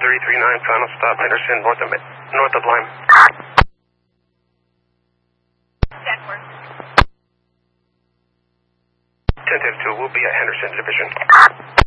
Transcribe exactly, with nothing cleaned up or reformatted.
three three nine, final stop, Henderson, north of, north of Lime. Deckworth. ten two, we'll be at Henderson Division.